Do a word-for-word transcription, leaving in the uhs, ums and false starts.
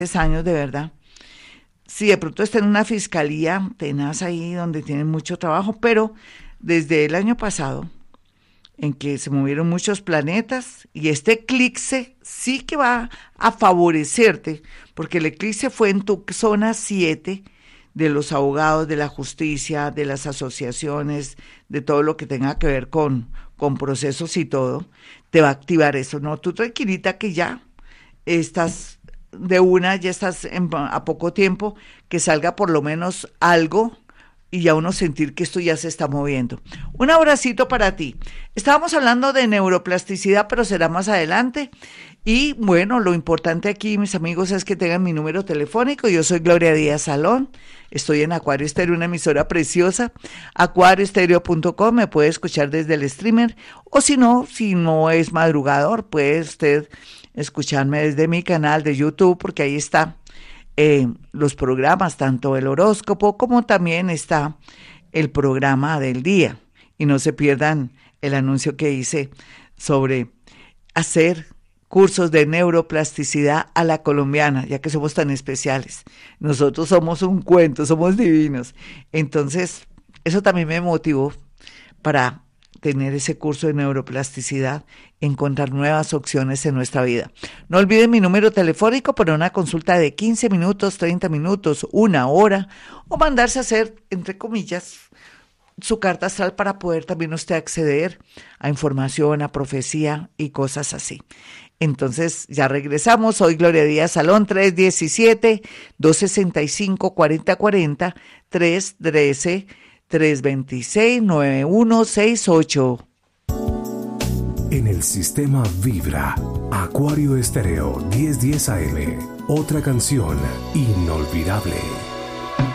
años de verdad. Sí, de pronto está en una fiscalía tenaz ahí donde tienen mucho trabajo, pero desde el año pasado, en que se movieron muchos planetas, y este eclipse sí que va a favorecerte, porque el eclipse fue en tu zona siete de los abogados, de la justicia, de las asociaciones, de todo lo que tenga que ver con, con procesos y todo, te va a activar eso. No, tú tranquilita que ya estás de una, ya estás en, a poco tiempo, que salga por lo menos algo y ya uno sentir que esto ya se está moviendo. Un abracito para ti. Estábamos hablando de neuroplasticidad, pero será más adelante. Y bueno, lo importante aquí, mis amigos, es que tengan mi número telefónico. Yo soy Gloria Díaz Salón. Estoy en Acuario Estéreo, una emisora preciosa. acuario estéreo punto com, me puede escuchar desde el streamer. O si no, si no es madrugador, puede usted escucharme desde mi canal de YouTube, porque ahí está eh, los programas, tanto el horóscopo como también está el programa del día. Y no se pierdan el anuncio que hice sobre hacer cursos de neuroplasticidad a la colombiana, ya que somos tan especiales. Nosotros somos un cuento, somos divinos. Entonces, eso también me motivó para tener ese curso de neuroplasticidad, encontrar nuevas opciones en nuestra vida. No olviden mi número telefónico para una consulta de quince minutos, treinta minutos, una hora, o mandarse a hacer, entre comillas, su carta astral para poder también usted acceder a información, a profecía y cosas así. Entonces, ya regresamos. Soy Gloria Díaz Salón, tres uno siete, dos seis cinco, cuatro cero cuatro cero, tres uno tres, tres dos seis, nueve uno seis ocho. En el sistema vibra Acuario Estéreo mil diez A M. Otra canción inolvidable.